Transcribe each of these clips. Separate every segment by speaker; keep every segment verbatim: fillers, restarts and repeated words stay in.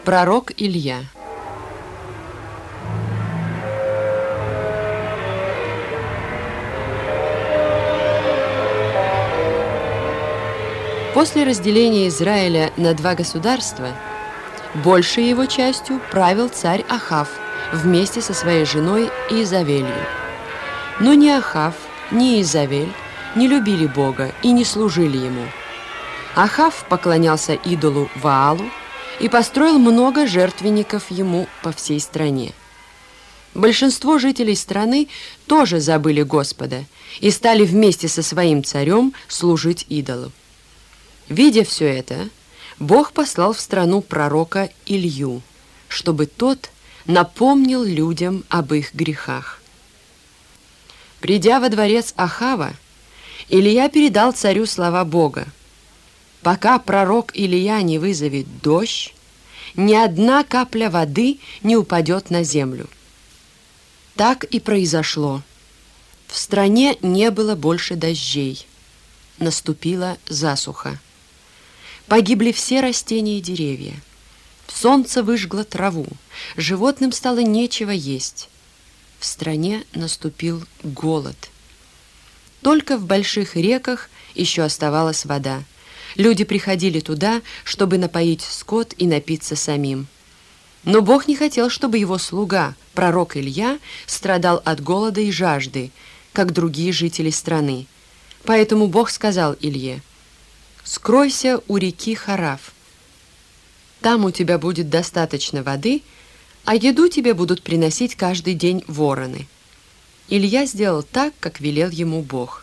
Speaker 1: Пророк Илья. После разделения Израиля на два государства, большей его частью правил царь Ахав вместе со своей женой Иезавелью. Но ни Ахав, ни Иезавель не любили Бога и не служили Ему. Ахав поклонялся идолу Ваалу и построил много жертвенников ему по всей стране. Большинство жителей страны тоже забыли Господа и стали вместе со своим царем служить идолу. Видя все это, Бог послал в страну пророка Илью, чтобы тот напомнил людям об их грехах. Придя во дворец Ахава, Илья передал царю слова Бога: «Пока пророк Илья не вызовет дождь, ни одна капля воды не упадет на землю». Так и произошло. В стране не было больше дождей. Наступила засуха. Погибли все растения и деревья. Солнце выжгло траву. Животным стало нечего есть. В стране наступил голод. Только в больших реках еще оставалась вода. Люди приходили туда, чтобы напоить скот и напиться самим. Но Бог не хотел, чтобы его слуга, пророк Илья, страдал от голода и жажды, как другие жители страны. Поэтому Бог сказал Илье: «Скройся у реки Харав. Там у тебя будет достаточно воды, а еду тебе будут приносить каждый день вороны». Илья сделал так, как велел ему Бог.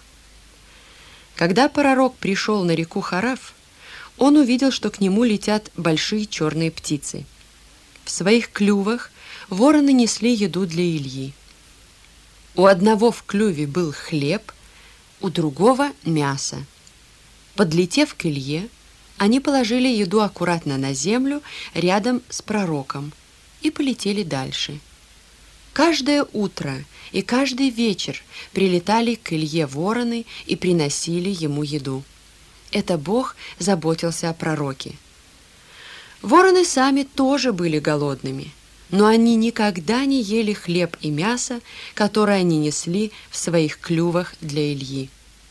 Speaker 1: Когда пророк пришел на реку Харав, он увидел, что к нему летят большие черные птицы. В своих клювах вороны несли еду для Ильи. У одного в клюве был хлеб, у другого — мясо. Подлетев к Илье, они положили еду аккуратно на землю рядом с пророком и полетели дальше. Каждое утро и каждый вечер прилетали к Илье вороны и приносили ему еду. Это Бог заботился о пророке. Вороны сами тоже были голодными, но они никогда не ели хлеб и мясо, которые они несли в своих клювах для Ильи.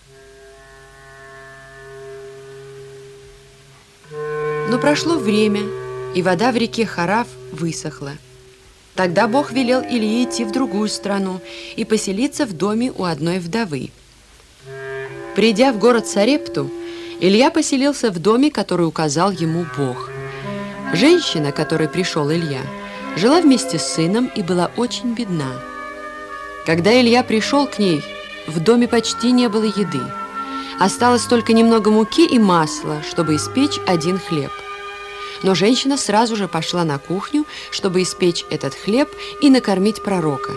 Speaker 1: Но прошло время, и вода в реке Харав высохла. Тогда Бог велел Илье идти в другую страну и поселиться в доме у одной вдовы. Придя в город Сарепту, Илья поселился в доме, который указал ему Бог. Женщина, к которой пришел Илья, жила вместе с сыном и была очень бедна. Когда Илья пришел к ней, в доме почти не было еды. Осталось только немного муки и масла, чтобы испечь один хлеб. Но женщина сразу же пошла на кухню, чтобы испечь этот хлеб и накормить пророка.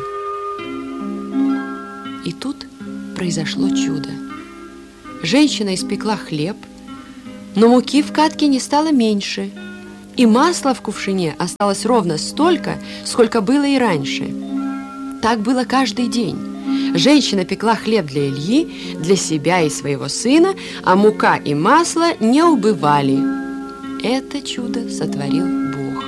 Speaker 1: И тут произошло чудо. Женщина испекла хлеб, но муки в катке не стало меньше, и масла в кувшине осталось ровно столько, сколько было и раньше. Так было каждый день. Женщина пекла хлеб для Ильи, для себя и своего сына, а мука и масло не убывали. Это чудо сотворил Бог.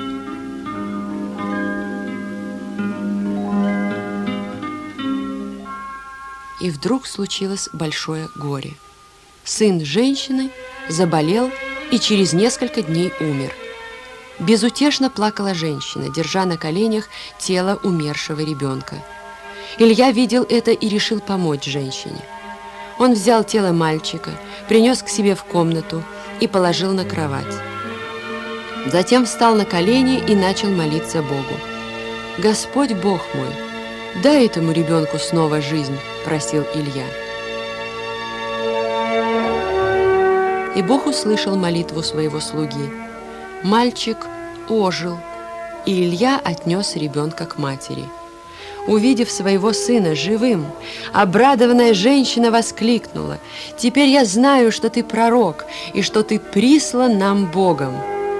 Speaker 1: И вдруг случилось большое горе. Сын женщины заболел и через несколько дней умер. Безутешно плакала женщина, держа на коленях тело умершего ребенка. Илья видел это и решил помочь женщине. Он взял тело мальчика, принес к себе в комнату и положил на кровать. Затем встал на колени и начал молиться Богу. «Господь Бог мой, дай этому ребенку снова жизнь», – просил Илья. И Бог услышал молитву своего слуги. Мальчик ожил, и Илья отнес ребенка к матери. Увидев своего сына живым, обрадованная женщина воскликнула: «Теперь я знаю, что ты пророк, и что ты прислан нам Богом».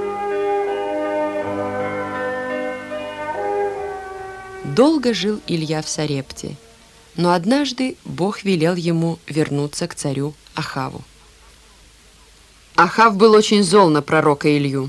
Speaker 1: Долго жил Илья в Сарепте, но однажды Бог велел ему вернуться к царю Ахаву. Ахав был очень зол на пророка Илью.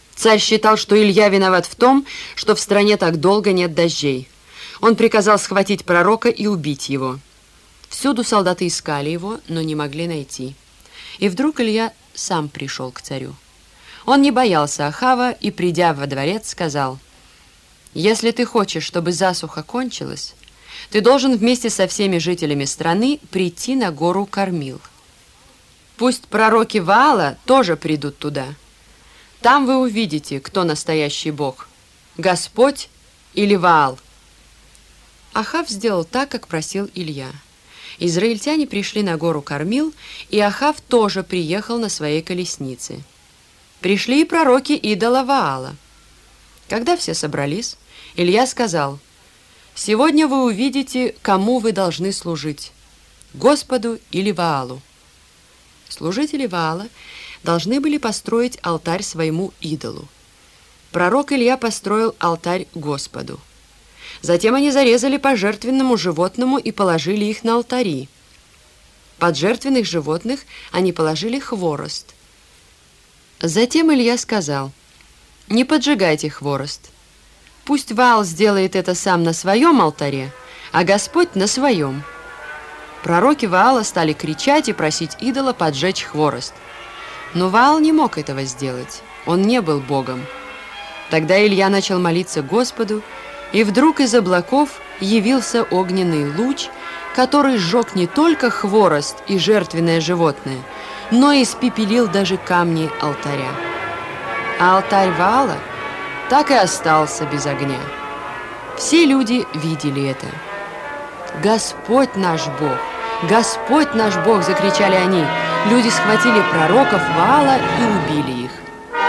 Speaker 1: Царь считал, что Илья виноват в том, что в стране так долго нет дождей. Он приказал схватить пророка и убить его. Всюду солдаты искали его, но не могли найти. И вдруг Илья сам пришел к царю. Он не боялся Ахава и, придя во дворец, сказал: «Если ты хочешь, чтобы засуха кончилась, ты должен вместе со всеми жителями страны прийти на гору Кармил. Пусть пророки Ваала тоже придут туда. Там вы увидите, кто настоящий Бог, Господь или Ваал». Ахав сделал так, как просил Илья. Израильтяне пришли на гору Кармил, и Ахав тоже приехал на своей колеснице. Пришли и пророки идола Ваала. Когда все собрались, Илья сказал: «Сегодня вы увидите, кому вы должны служить, Господу или Ваалу». Служители Ваала должны были построить алтарь своему идолу. Пророк Илья построил алтарь Господу. Затем они зарезали по жертвенному животному и положили их на алтари. Под жертвенных животных они положили хворост. Затем Илья сказал: «Не поджигайте хворост. Пусть Ваал сделает это сам на своем алтаре, а Господь на своем». Пророки Ваала стали кричать и просить идола поджечь хворост. Но Ваал не мог этого сделать, он не был Богом. Тогда Илья начал молиться Господу, и вдруг из облаков явился огненный луч, который сжег не только хворост и жертвенное животное, но и испепелил даже камни алтаря. А алтарь Ваала так и остался без огня. Все люди видели это. «Господь наш Бог! Господь наш Бог!» — закричали они. Люди схватили пророков Ваала и убили их.